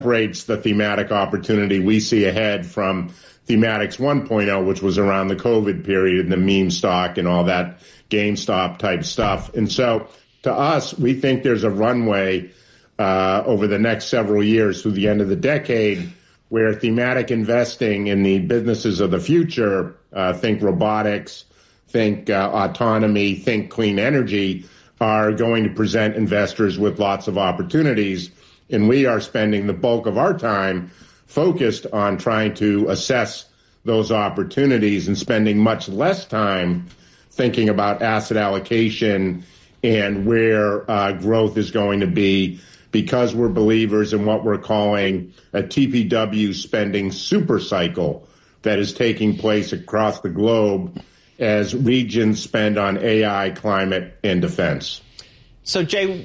separates the thematic opportunity we see ahead from Thematics 1.0, which was around the COVID period and the meme stock and all that GameStop type stuff. And so to us, we think there's a runway over the next several years through the end of the decade where thematic investing in the businesses of the future, think robotics, think autonomy, think clean energy, are going to present investors with lots of opportunities. And we are spending the bulk of our time focused on trying to assess those opportunities and spending much less time thinking about asset allocation and where growth is going to be, because we're believers in what we're calling a TPW spending super cycle that is taking place across the globe as regions spend on AI, climate, and defense. So, Jay,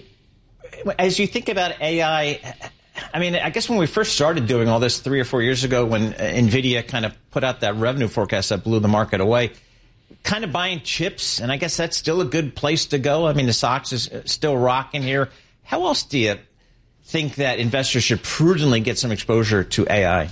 as you think about AI, I mean, I guess when we first started doing all this 3 or 4 years ago, when NVIDIA kind of put out that revenue forecast that blew the market away, kind of buying chips, and I guess that's still a good place to go. I mean, the stocks is still rocking here. How else do you think that investors should prudently get some exposure to AI?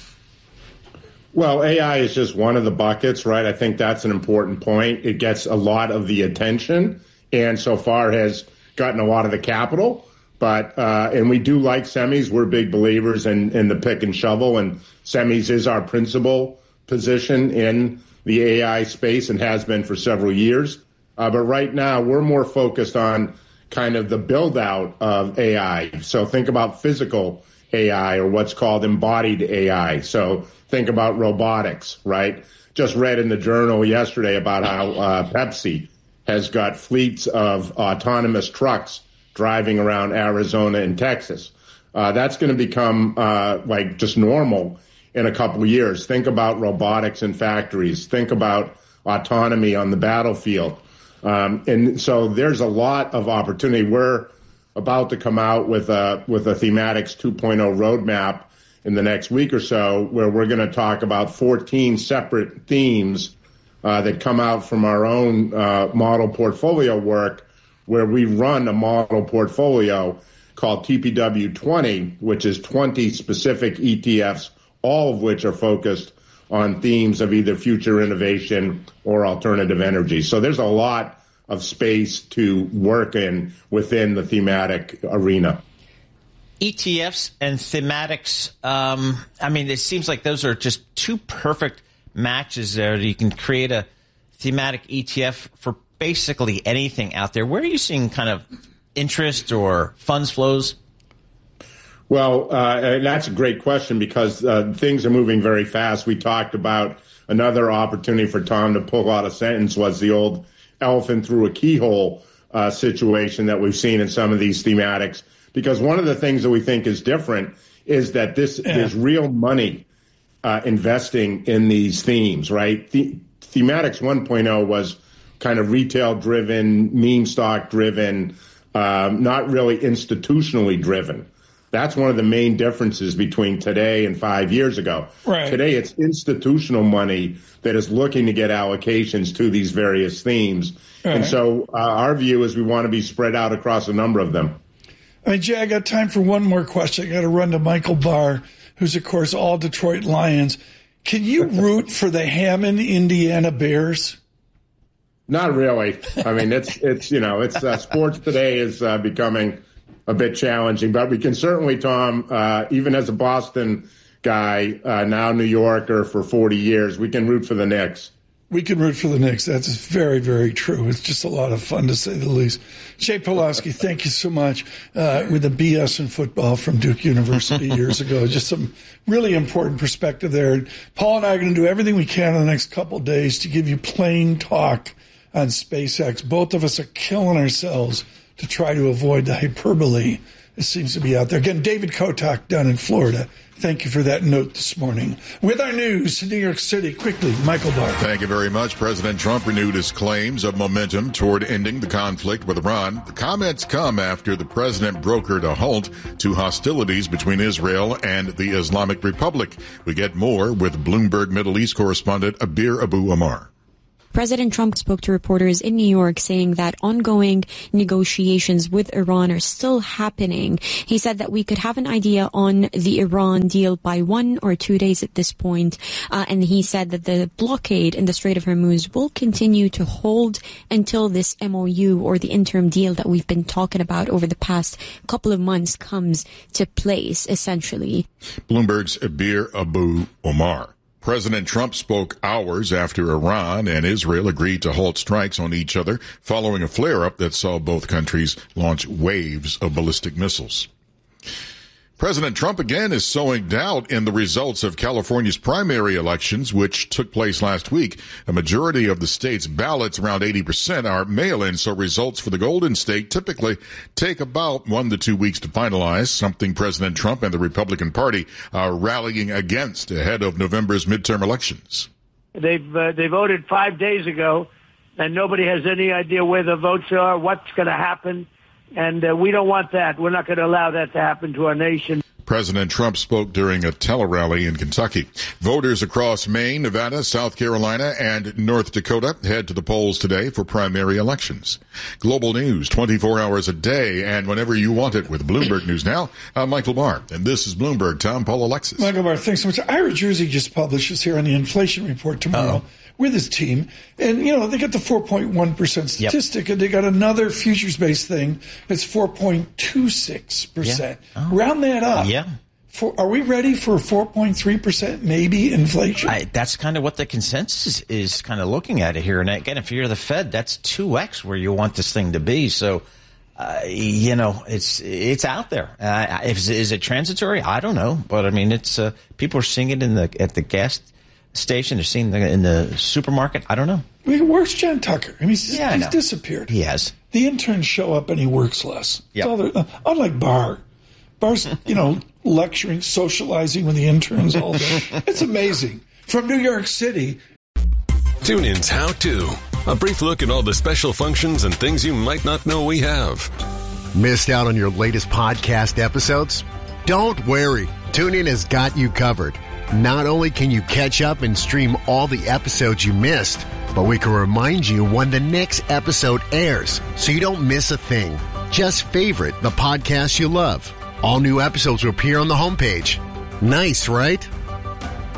Well, AI is just one of the buckets, right? I think that's an important point. It gets a lot of the attention and so far has gotten a lot of the capital. But and we do like semis. We're big believers in the pick and shovel, and semis is our principal position in the AI space and has been for several years. But right now, we're more focused on kind of the build out of AI. So think about physical AI or what's called embodied AI. So think about robotics, right? Just read in the journal yesterday about how Pepsi has got fleets of autonomous trucks driving around Arizona and Texas. That's going to become like just normal in a couple of years. Think about robotics in factories. Think about autonomy on the battlefield. And so there's a lot of opportunity. We're about to come out with a Thematics 2.0 roadmap in the next week or so, where we're going to talk about 14 separate themes that come out from our own model portfolio work, where we run a model portfolio called TPW20, which is 20 specific ETFs, all of which are focused on themes of either future innovation or alternative energy. So there's a lot of space to work in within the thematic arena. ETFs and thematics, I mean, it seems like those are just two perfect matches there. You can create a thematic ETF for basically anything out there. Where are you seeing kind of interest or funds flows? Well, that's a great question because things are moving very fast. We talked about another opportunity for Tom to pull out a sentence was the old elephant through a keyhole situation that we've seen in some of these thematics. Because one of the things that we think is different is that there's real money investing in these themes, right? Thematics 1.0 was kind of retail-driven, meme stock-driven, not really institutionally driven. That's one of the main differences between today and 5 years ago. Right. Today, it's institutional money that is looking to get allocations to these various themes. Right. And so our view is we want to be spread out across a number of them. I mean, Jay, I got time for one more question. I got to run to Michael Barr, who's, of course, all Detroit Lions. Can you root for the Hammond, Indiana Bears? Not really. I mean, it's sports today is becoming a bit challenging, but we can certainly, Tom, even as a Boston guy, now New Yorker for 40 years, we can root for the Knicks. We can root for the Knicks. That's very, very true. It's just a lot of fun, to say the least. Jay Pawlowski, thank you so much. With the BS in football from Duke University years ago. Just some really important perspective there. Paul and I are going to do everything we can in the next couple of days to give you plain talk on SpaceX. Both of us are killing ourselves to try to avoid the hyperbole that seems to be out there. Again, David Kotak down in Florida. Thank you for that note this morning. With our news to New York City, quickly, Michael Barr. Thank you very much. President Trump renewed his claims of momentum toward ending the conflict with Iran. The comments come after the president brokered a halt to hostilities between Israel and the Islamic Republic. We get more with Bloomberg Middle East correspondent Abir Abu Amar. President Trump spoke to reporters in New York saying that ongoing negotiations with Iran are still happening. He said that we could have an idea on the Iran deal by 1 or 2 days at this point. And he said that the blockade in the Strait of Hormuz will continue to hold until this MOU or the interim deal that we've been talking about over the past couple of months comes to place, essentially. Bloomberg's Abir Abu Omar. President Trump spoke hours after Iran and Israel agreed to halt strikes on each other following a flare-up that saw both countries launch waves of ballistic missiles. President Trump again is sowing doubt in the results of California's primary elections, which took place last week. A majority of the state's ballots, around 80%, are mail-in, so results for the Golden State typically take about 1 to 2 weeks to finalize, something President Trump and the Republican Party are rallying against ahead of November's midterm elections. They voted 5 days ago, and nobody has any idea where the votes are, what's going to happen. And we don't want that. We're not going to allow that to happen to our nation. President Trump spoke during a tele-rally in Kentucky. Voters across Maine, Nevada, South Carolina, and North Dakota head to the polls today for primary elections. Global news 24 hours a day and whenever you want it with Bloomberg News Now. I'm Michael Barr, and this is Bloomberg. Tom Paul Alexis. Michael Barr, thanks so much. Ira Jersey just publishes here on the inflation report tomorrow. With his team. And, they got the 4.1% statistic, and they got another futures-based thing that's 4.26%. Yeah. Round that up. Yeah. Are we ready for 4.3% maybe inflation? That's kind of what the consensus is kind of looking at it here. And again, if you're the Fed, that's 2x where you want this thing to be. So, it's out there. Is it transitory? I don't know. But, I mean, it's people are seeing it at the gas station. They're seeing it in the supermarket. I don't know. I mean, where's John Tucker? I mean, he's disappeared. He has. The interns show up and he works less. Yep. Unlike Barr. Barr's, lecturing, socializing with the interns all day. It's amazing. From New York City. TuneIn's How To. A brief look at all the special functions and things you might not know we have. Missed out on your latest podcast episodes? Don't worry. TuneIn has got you covered. Not only can you catch up and stream all the episodes you missed, but we can remind you when the next episode airs so you don't miss a thing. Just favorite the podcast you love. All new episodes will appear on the homepage. Nice, right?